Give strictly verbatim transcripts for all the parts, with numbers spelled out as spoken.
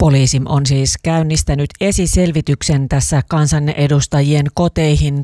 Poliisi on siis käynnistänyt esiselvityksen tässä kansanedustajien koteihin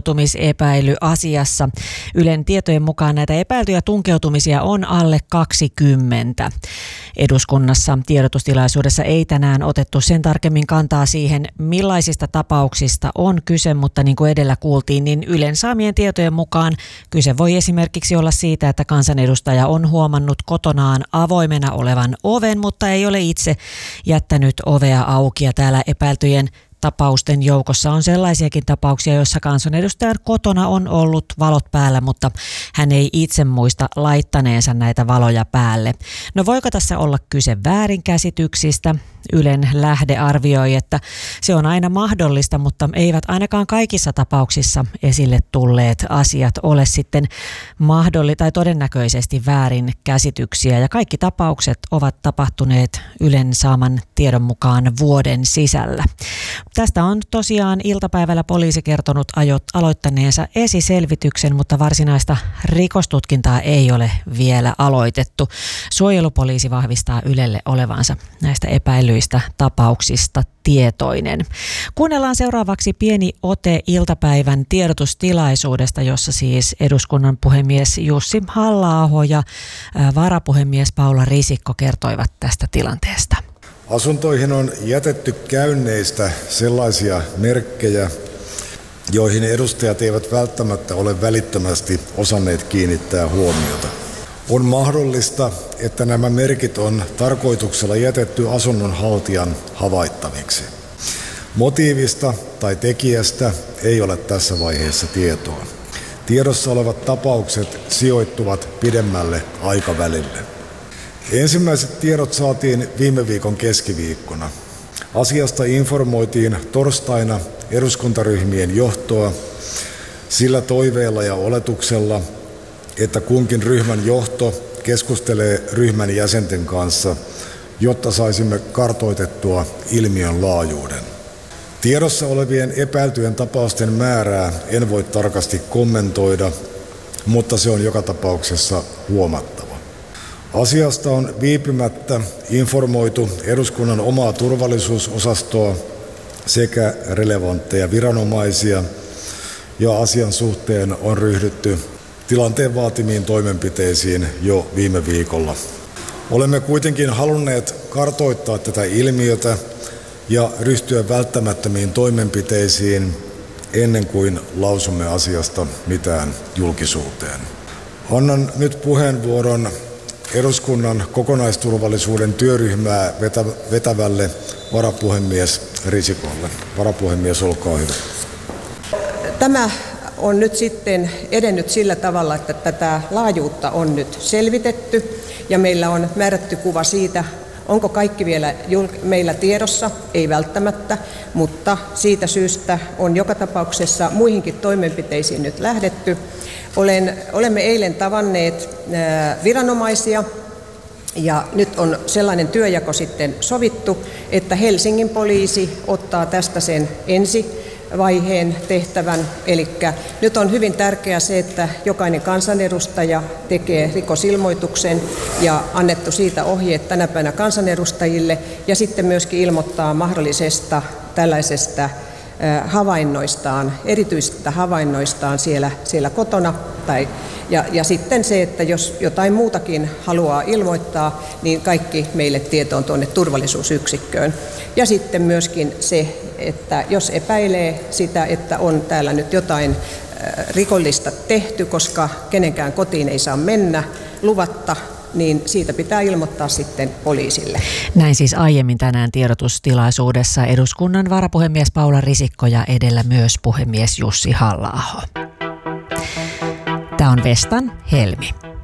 tunkeutumisepäilyasiassa. Ylen tietojen mukaan näitä epäiltyjä tunkeutumisia on alle kaksikymmentä. Eduskunnassa tiedotustilaisuudessa ei tänään otettu sen tarkemmin kantaa siihen, millaisista tapauksista on kyse, mutta niin kuin edellä kuultiin, niin Ylen saamien tietojen mukaan kyse voi esimerkiksi olla siitä, että kansanedustaja on huomannut kotonaan avoimena olevan oven, mutta ei ole itse jättänyt ovea auki, ja täällä epäiltyjen tapausten joukossa on sellaisiakin tapauksia, joissa kansanedustajan kotona on ollut valot päällä, mutta hän ei itse muista laittaneensa näitä valoja päälle. No voiko tässä olla kyse väärinkäsityksistä? Ylen lähde arvioi, että se on aina mahdollista, mutta eivät ainakaan kaikissa tapauksissa esille tulleet asiat ole sitten mahdollista tai todennäköisesti väärinkäsityksiä. Ja kaikki tapaukset ovat tapahtuneet Ylen saaman tiedon mukaan vuoden sisällä. Tästä on tosiaan iltapäivällä poliisi kertonut aloittaneensa esiselvityksen, mutta varsinaista rikostutkintaa ei ole vielä aloitettu. Suojelupoliisi vahvistaa Ylelle olevansa näistä epäilyistä tapauksista tietoinen. Kuunnellaan seuraavaksi pieni ote iltapäivän tiedotustilaisuudesta, jossa siis eduskunnan puhemies Jussi Halla-aho ja varapuhemies Paula Risikko kertoivat tästä tilanteesta. Asuntoihin on jätetty käynneistä sellaisia merkkejä, joihin edustajat eivät välttämättä ole välittömästi osanneet kiinnittää huomiota. On mahdollista, että nämä merkit on tarkoituksella jätetty asunnon haltijan havaittaviksi. Motiivista tai tekijästä ei ole tässä vaiheessa tietoa. Tiedossa olevat tapaukset sijoittuvat pidemmälle aikavälille. Ensimmäiset tiedot saatiin viime viikon keskiviikkona. Asiasta informoitiin torstaina eduskuntaryhmien johtoa sillä toiveella ja oletuksella, että kunkin ryhmän johto keskustelee ryhmän jäsenten kanssa, jotta saisimme kartoitettua ilmiön laajuuden. Tiedossa olevien epäiltyjen tapausten määrää en voi tarkasti kommentoida, mutta se on joka tapauksessa huomattava. Asiasta on viipymättä informoitu eduskunnan omaa turvallisuusosastoa sekä relevantteja viranomaisia, ja asian suhteen on ryhdytty tilanteen vaatimiin toimenpiteisiin jo viime viikolla. Olemme kuitenkin halunneet kartoittaa tätä ilmiötä ja ryhtyä välttämättömiin toimenpiteisiin ennen kuin lausumme asiasta mitään julkisuuteen. Annan nyt puheenvuoron eduskunnan kokonaisturvallisuuden työryhmää vetä, vetävälle varapuhemies Risikolle. Varapuhemies, olkaa hyvä. Tämä on nyt sitten edennyt sillä tavalla, että tätä laajuutta on nyt selvitetty ja meillä on määrätty kuva siitä, onko kaikki vielä meillä tiedossa, ei välttämättä, mutta siitä syystä on joka tapauksessa muihinkin toimenpiteisiin nyt lähdetty. Olen, olemme eilen tavanneet viranomaisia ja nyt on sellainen työjako sitten sovittu, että Helsingin poliisi ottaa tästä sen ensi vaiheen tehtävän. Eli nyt on hyvin tärkeää se, että jokainen kansanedustaja tekee rikosilmoituksen ja annettu siitä ohjeet tänä päivänä kansanedustajille ja sitten myöskin ilmoittaa mahdollisesta tällaisesta havainnoistaan, erityisistä havainnoistaan siellä, siellä kotona. Tai, ja, ja sitten se, että jos jotain muutakin haluaa ilmoittaa, niin kaikki meille tietoon tuonne turvallisuusyksikköön. Ja sitten myöskin se, että jos epäilee sitä, että on täällä nyt jotain rikollista tehty, koska kenenkään kotiin ei saa mennä luvatta, niin siitä pitää ilmoittaa sitten poliisille. Näin siis aiemmin tänään tiedotustilaisuudessa eduskunnan varapuhemies Paula Risikko ja edellä myös puhemies Jussi Halla-aho. Tämä on Vestan Helmi.